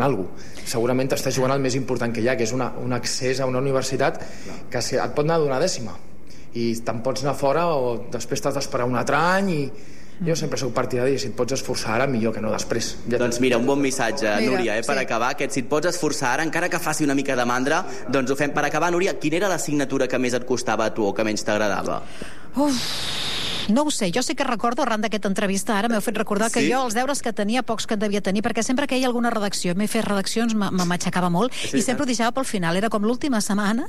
alguna cosa. Segurament t'estàs jugant el més important que hi ha, que és un accés a una universitat que et pot anar d'una dècima i te'n pots anar fora o després t'has d'esperar un altre any i jo sempre soc partidari, si et pots esforçar ara millor que no després. Doncs mira, un bon missatge, Núria, per acabar, que si et pots esforçar ara, encara que faci una mica de mandra, doncs ho fem. Per acabar, Núria, quina era l'assignatura que més et costava a tu o que menys t'agradava? No ho sé, jo sí que recordo, arran d'aquesta entrevista ara m'heu fet recordar que jo els deures que tenia, pocs que en devia tenir, perquè sempre que hi ha alguna redacció, m'he fet redaccions, m'aixecava molt, i sempre ho deixava pel final, era com l'última setmana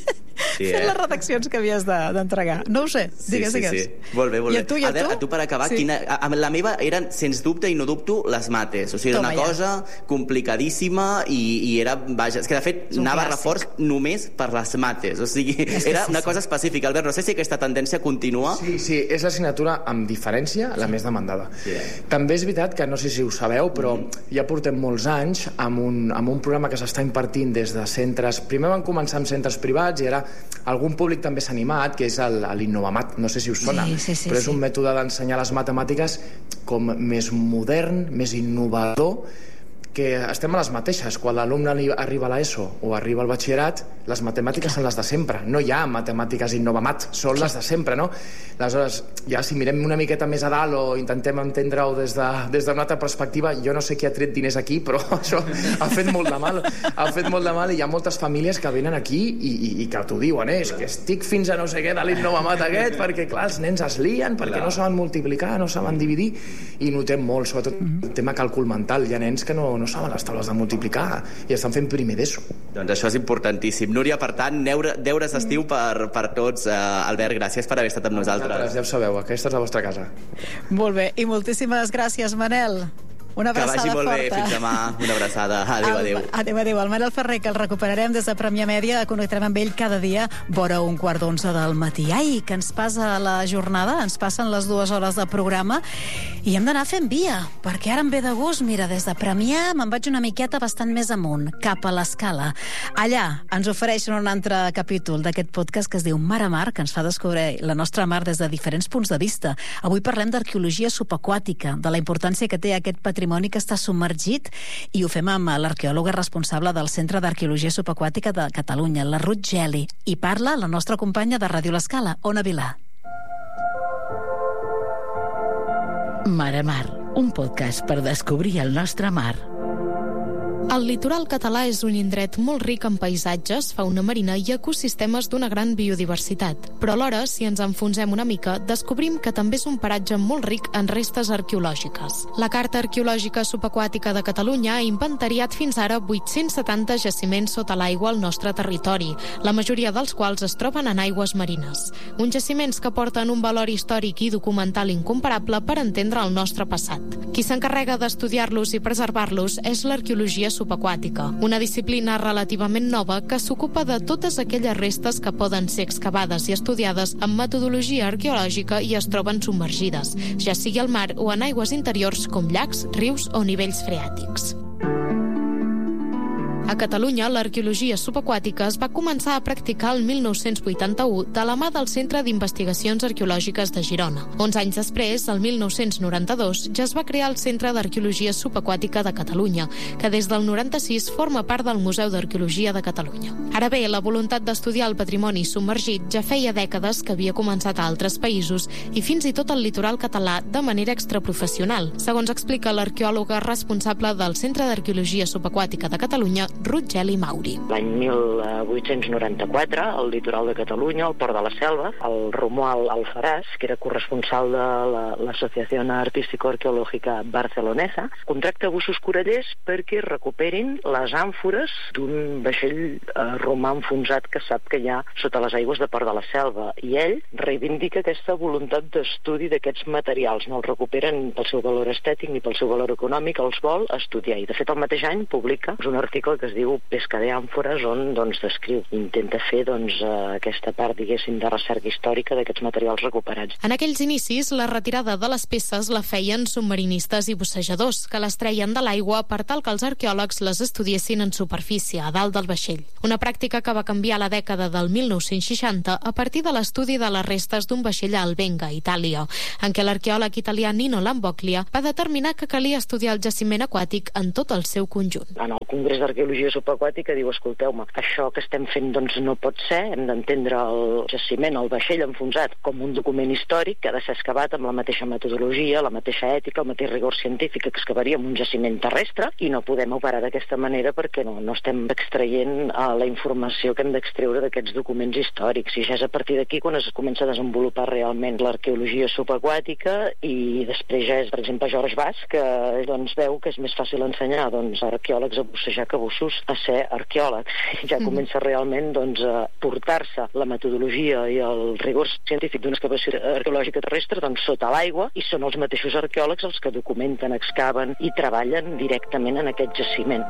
fent les redaccions que havies d'entregar. No ho sé, digues. Sí. Molt bé. I a tu? A tu, per acabar, la meva eren, sens dubte i no dubto, les mates. O sigui, era una cosa complicadíssima i era, vaja, és que de fet anava a reforç només per les mates. O sigui, era una cosa específica. Albert, no sé si aquesta tendència continua. Sí, és l'assignatura amb diferència la més demandada. També és veritat que, no sé si ho sabeu, però ja portem molts anys amb un programa que s'està impartint des de centres. Primer van començar amb centres privats i ara algun públic també s'ha animat, que és l'Innovamat, no sé si us sona, però és un mètode d'ensenyar les matemàtiques com més modern, més innovador, que estem a les mateixes. Quan l'alumne arriba a l'ESO o arriba al batxillerat, les matemàtiques són les de sempre. No hi ha matemàtiques Innovamat, són les de sempre, no? Aleshores, ja si mirem una miqueta més a dalt o intentem entendre-ho des d'una altra perspectiva, jo no sé qui ha tret diners aquí, però això ha fet molt de mal. Ha fet molt de mal i hi ha moltes famílies que venen aquí i que t'ho diuen, és que estic fins a no sé què de l'Innovamat aquest, perquè clar, els nens es lien, perquè no saben multiplicar, no saben dividir, i notem molt, sobretot el tema càlcul mental. Hi ha nens que no saben les taules de multiplicar i estan fent primer d'ESO. Doncs això és importantíssim. Núria, per tant, deures d'estiu per tots. Albert, gràcies per haver estat amb nosaltres. Ja ho sabeu, aquesta és la vostra casa. Molt bé, i moltíssimes gràcies, Manel. Una abraçada forta. Que vagi molt bé, fins demà. Una abraçada. Adéu. Adéu. El Manel Ferrer, que el recuperarem des de Premià Mèdia, connectarem amb ell cada dia vora 1:15 del matí. Ai, que ens passa la jornada, ens passen les 2 hores de programa i hem d'anar fent via, perquè ara em ve de gust, mira, des de Premià me'n vaig una miqueta bastant més amunt, cap a l'Escala. Allà ens ofereixen un altre capítol d'aquest podcast que es diu Mar a Mar, que ens fa descobrir la nostra mar des de diferents punts de vista. Avui parlem d'arqueologia subaquàtica, de la importància que té aquest patrimoni que està submergit, i ho fem amb l'arqueòloga responsable del Centre d'Arqueologia Subaquàtica de Catalunya, la Ruth Geli, i parla la nostra companya de Ràdio L'Escala, Ona Vilà. Mar a Mar, un podcast per descobrir el nostre mar. El litoral català és un indret molt ric en paisatges, fauna marina i ecosistemes d'una gran biodiversitat. Però alhora, si ens enfonsem una mica, descobrim que també és un paratge molt ric en restes arqueològiques. La Carta Arqueològica Subaquàtica de Catalunya ha inventariat fins ara 870 jaciments sota l'aigua al nostre territori, la majoria dels quals es troben en aigües marines. Uns jaciments que porten un valor històric i documental incomparable per entendre el nostre passat. Qui s'encarrega d'estudiar-los i preservar-los és l'arqueologia subaquàtica, una disciplina relativament nova que s'ocupa de totes aquelles restes que poden ser excavades i estudiades amb metodologia arqueològica i es troben submergides, ja sigui al mar o en aigües interiors com llacs, rius o nivells freàtics. A Catalunya, l'arqueologia subaquàtica es va començar a practicar el 1981 de la mà del Centre d'Investigacions Arqueològiques de Girona. 11 anys després, el 1992, ja es va crear el Centre d'Arqueologia Subaquàtica de Catalunya, que des del 96 forma part del Museu d'Arqueologia de Catalunya. Ara bé, la voluntat d'estudiar el patrimoni submergit ja feia dècades que havia començat a altres països i fins i tot al litoral català de manera extraprofessional, segons explica l'arqueòloga responsable del Centre d'Arqueologia Subaquàtica de Catalunya, Ruth Geli Mauri. L'any 1894, al litoral de Catalunya, al Port de la Selva, el Romuald Alfaràs, que era corresponsal de l'Associació Artístico-Arqueològica Barcelonesa, contracta bussos corallers perquè recuperin les àmfores d'un vaixell romà enfonsat que sap que hi ha sota les aigües de Port de la Selva. I ell reivindica aquesta voluntat d'estudi d'aquests materials. No els recuperen pel seu valor estètic ni pel seu valor econòmic, els vol estudiar. I, de fet, el mateix any publica un article que es diu Pesca de àmfores, on descriu, intenta fer aquesta part, diguéssim, de recerca històrica d'aquests materials recuperats. En aquells inicis, la retirada de les peces la feien submarinistes i bussejadors, que les treien de l'aigua per tal que els arqueòlegs les estudiessin en superfície, a dalt del vaixell. Una pràctica que va canviar a la dècada del 1960 a partir de l'estudi de les restes d'un vaixell a Albenga, Itàlia, en què l'arqueòleg italià Nino Lamboglia va determinar que calia estudiar el jaciment aquàtic en tot el seu conjunt. En el Congrés d'Arqueologia Subaquàtica diu, escolteu-me, això que estem fent no pot ser, hem d'entendre el jaciment, el vaixell enfonsat, com un document històric que ha de ser excavat amb la mateixa metodologia, la mateixa ètica, el mateix rigor científic que excavaríem un jaciment terrestre, i no podem operar d'aquesta manera perquè no estem extraient la informació que hem d'extreure d'aquests documents històrics. I ja és a partir d'aquí quan es comença a desenvolupar realment l'arqueologia subaquàtica, i després ja és, per exemple, George Bass, que veu que és més fàcil ensenyar arqueòlegs a bussejar que bussos a ser arqueòlegs. Ja comença realment a portar-se la metodologia i el rigor científic d'una excavació arqueològica terrestre sota l'aigua, i són els mateixos arqueòlegs els que documenten, excaven i treballen directament en aquest jaciment.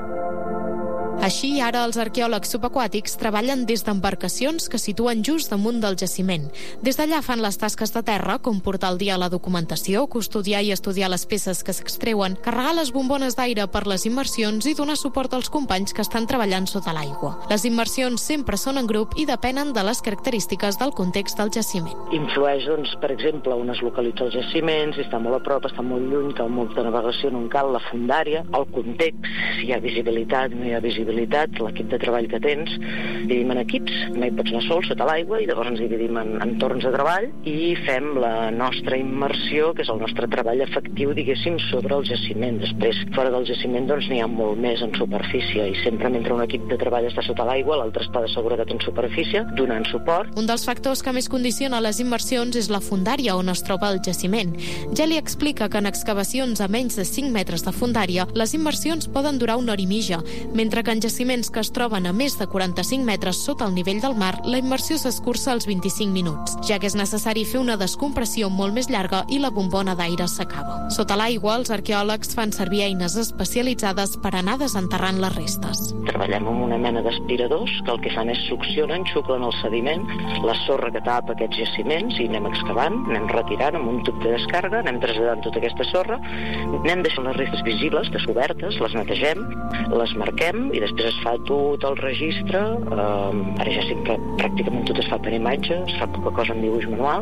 Així, ara els arqueòlegs subaquàtics treballen des d'embarcacions que situen just damunt del jaciment. Des d'allà fan les tasques de terra, com portar al dia la documentació, custodiar i estudiar les peces que s'extreuen, carregar les bombones d'aire per les immersions i donar suport als companys que estan treballant sota l'aigua. Les immersions sempre són en grup i depenen de les característiques del context del jaciment. Influeix, per exemple, on es localitza el jaciment, si està molt a prop, està molt lluny, cal molta navegació, no en cal, la fundària, el context, si hi ha visibilitat, no hi ha visibilitat, l'equip de treball que tens, dividim en equips, mai pots anar sol sota l'aigua, i llavors ens dividim en torns de treball i fem la nostra immersió, que és el nostre treball efectiu, diguéssim, sobre el jaciment. Després, fora del jaciment, n'hi ha molt més en superfície, i sempre mentre un equip de treball està sota l'aigua, l'altre està de seguretat en superfície, donant suport. Un dels factors que més condiciona les immersions és la fundària on es troba el jaciment. Ja li explica que en excavacions a menys de 5 metres de fundària, les immersions poden durar 1 hora i mitja, mentre que en jaciments que es troben a més de 45 metres sota el nivell del mar, la immersió s'escurça als 25 minuts, ja que és necessari fer una descompressió molt més llarga i la bombona d'aire s'acaba. Sota l'aigua, els arqueòlegs fan servir eines especialitzades per anar desenterrant les restes. Treballem amb una mena d'aspiradors que el que fan és succionen, xuclen el sediment, la sorra que tapa aquests jaciments, i anem excavant, anem retirant amb un tub de descàrrega, anem traslladant tota aquesta sorra, anem deixant les restes visibles, descobertes, les netegem, les marquem, i després es fa tot el registre. Ara ja sempre pràcticament tot es fa per imatge, es fa poca cosa en dibuix manual.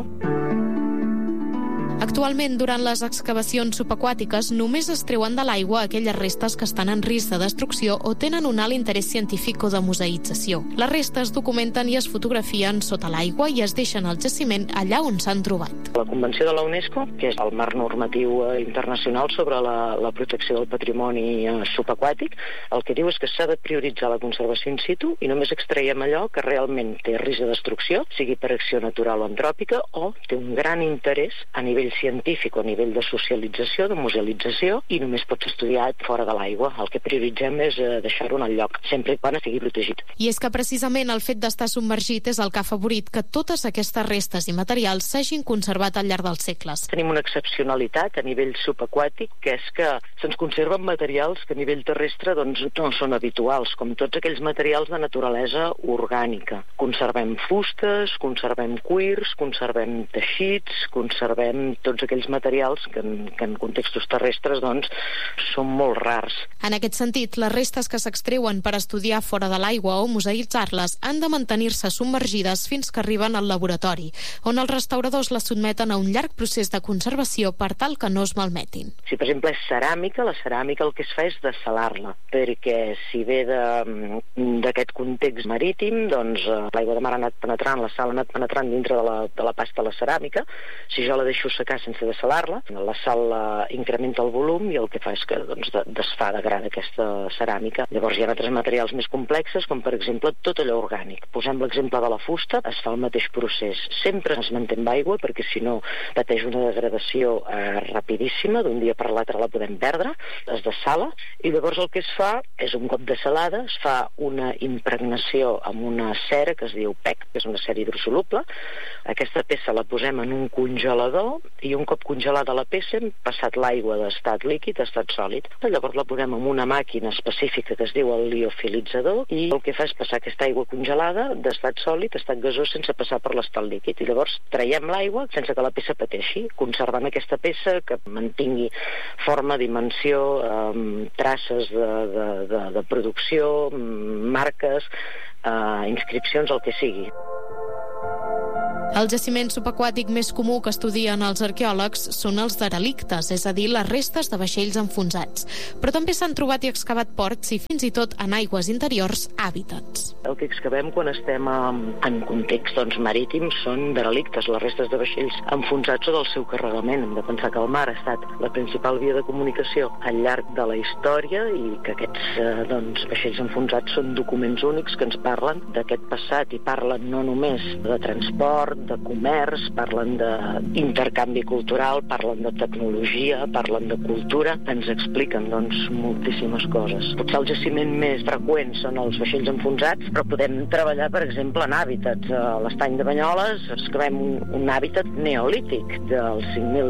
Actualment, durant les excavacions subaquàtiques, només es treuen de l'aigua aquelles restes que estan en risc de destrucció o tenen un alt interès científic o de museïtzació. Les restes es documenten i es fotografien sota l'aigua i es deixen al jaciment allà on s'han trobat. La Convenció de la UNESCO, que és el marc normatiu internacional sobre la protecció del patrimoni subaquàtic, el que diu és que s'ha de prioritzar la conservació in situ i només extraiem allò que realment té risc de destrucció, sigui per acció natural o antròpica, o té un gran interès a nivell científic o a nivell de socialització, de musealització, i només pot ser estudiat fora de l'aigua. El que prioritzem és deixar-ho en el lloc, sempre i quan estigui protegit. I és que precisament el fet d'estar submergit és el que ha afavorit que totes aquestes restes i materials s'hagin conservat al llarg dels segles. Tenim una excepcionalitat a nivell subaquàtic, que és que se'ns conserven materials que a nivell terrestre no són habituals, com tots aquells materials de naturalesa orgànica. Conservem fustes, conservem cuirs, conservem teixits, conservem tots aquells materials que en contextos terrestres són molt rars. En aquest sentit, les restes que s'extreuen per estudiar fora de l'aigua o museïtzar-les han de mantenir-se submergides fins que arriben al laboratori, on els restauradors les sotmeten a un llarg procés de conservació per tal que no es malmetin. Si, per exemple, és ceràmica, la ceràmica el que es fa és dessalar-la, perquè si ve d'aquest context marítim, l'aigua de mar ha anat penetrant, la sal ha anat penetrant dintre de la pasta de la ceràmica. Si jo la deixo secar sense dessalar-la, la sal incrementa el volum i el que fa és que desfà, degrada aquesta ceràmica. Llavors hi ha altres materials més complexes, com per exemple tot allò orgànic. Posem l'exemple de la fusta, es fa el mateix procés. Sempre es manté amb aigua perquè si no pateix una degradació rapidíssima, d'un dia per l'altre la podem perdre, es dessala, i llavors el que es fa és un cop dessalada, es fa una impregnació amb una cera que es diu PEC, que és una cera hidrosoluble. Aquesta peça la posem en un congelador i un cop congelada la peça hem passat l'aigua d'estat líquid a estat sòlid. Llavors la posem en una màquina específica que es diu el liofilitzador i el que fa és passar aquesta aigua congelada d'estat sòlid a estat gasós sense passar per l'estat líquid. I llavors traiem l'aigua sense que la peça pateixi, conservant aquesta peça que mantingui forma, dimensió, traces de producció, marques, inscripcions, el que sigui. El jaciment subaquàtic més comú que estudien els arqueòlegs són els derelictes, és a dir, les restes de vaixells enfonsats. Però també s'han trobat i excavat ports i fins i tot en aigües interiors hàbitats. El que excavem quan estem en context marítims són derelictes, les restes de vaixells enfonsats o del seu carregament. Hem de pensar que el mar ha estat la principal via de comunicació al llarg de la història i que aquests vaixells enfonsats són documents únics que ens parlen d'aquest passat i parlen no només de transport, de comerç, parlen d'intercanvi cultural, parlen de tecnologia, parlen de cultura, ens expliquen moltíssimes coses. Potser el jaciment més freqüent són els vaixells enfonsats, però podem treballar, per exemple, en hàbitats. A l'estany de Banyoles excavem un hàbitat neolític dels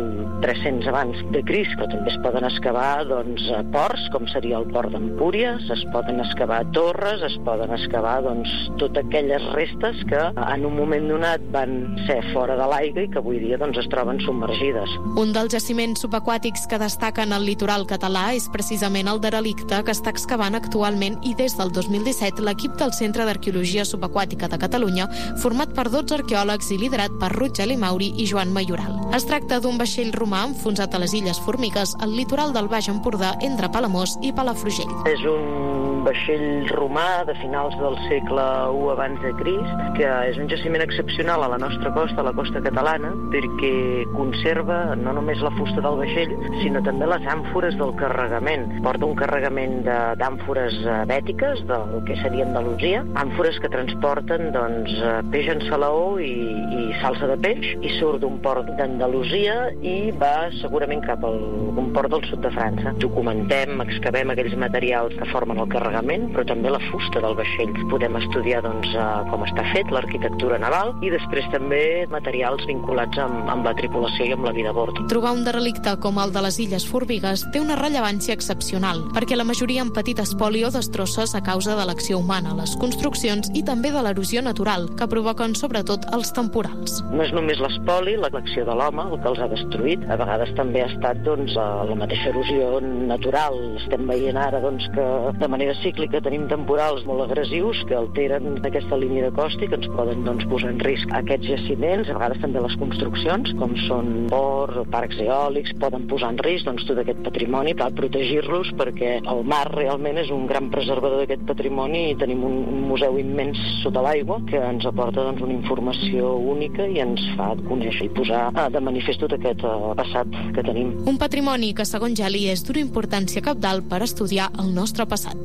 5.300 abans de Crist, però també es poden excavar ports, com seria el port d'Empúries, es poden excavar torres, es poden excavar totes aquelles restes que en un moment donat van ser fora de l'aigua i que avui dia es troben submergides. Un dels jaciments subaquàtics que destaquen al litoral català és precisament el derelicte que està excavant actualment i des del 2017 l'equip del Centre d'Arqueologia Subaquàtica de Catalunya, format per 12 arqueòlegs i liderat per Ruth Geli Mauri i Joan Mayoral. Es tracta d'un vaixell romà enfonsat a les Illes Formigues, al litoral del Baix Empordà, entre Palamós i Palafrugell. És un vaixell romà de finals del segle I abans de Crist, que és un jaciment excepcional a la nostra costa, a la costa catalana, perquè conserva no només la fusta del vaixell, sinó també les àmfores del carregament. Porta un carregament d'àmfores bètiques, del que seria Andalusia, àmfores que transporten peix en salaó i salsa de peix, i surt d'un port d'Andalusia i va segurament cap a un port del sud de França. Documentem, excavem aquells materials que formen el carregament, però també la fusta del vaixell. Podem estudiar com està fet, l'arquitectura naval, i després també materials vinculats amb la tripulació i amb la vida a bord. Trobar un derelicte com el de les Illes Formigues té una rellevància excepcional, perquè la majoria han patit espoli o destrosses a causa de l'acció humana, les construccions i també de l'erosió natural, que provoquen sobretot els temporals. No és només l'espoli, l'acció de l'home, el que els ha destruït. A vegades també ha estat la mateixa erosió natural. Estem veient ara que de manera cíclica tenim temporals molt agressius que alteren aquesta línia de costa i que ens poden posar en risc aquests jaciments, a vegades també les construccions, com són ports o parcs eòlics, poden posar en risc tot aquest patrimoni. Cal protegir-los perquè el mar realment és un gran preservador d'aquest patrimoni i tenim un museu immens sota l'aigua que ens aporta una informació única i ens fa conèixer i posar de manifest tot aquest passat que tenim. Un patrimoni que, segons Geli, és d'una importància cabdal per estudiar el nostre passat.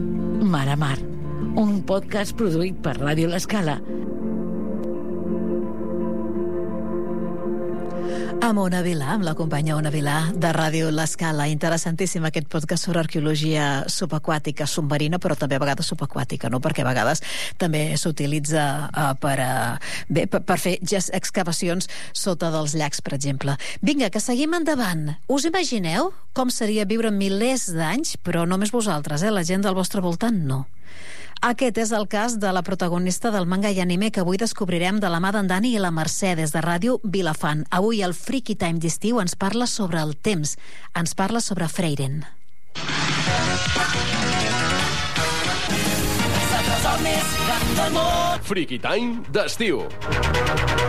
Mar a Mar, un podcast produït per Ràdio L'Escala. Amb Ona Vilà, amb la companya Ona Vilà de Ràdio L'Escala. Interessantíssim aquest podcast sobre arqueologia subaquàtica, submarina, però també a vegades subaquàtica, no? Perquè a vegades també s'utilitza per fer excavacions sota dels llacs, per exemple. Vinga, que seguim endavant. Us imagineu com seria viure milers d'anys, però només vosaltres, la gent del vostre voltant no? Aquest és el cas de la protagonista del manga i anime que avui descobrirem de la mà d'en Dani i la Mercè des de Ràdio Vilafant. Avui el Freaky Time d'estiu ens parla sobre el temps, ens parla sobre Freyren. Freaky Time d'estiu.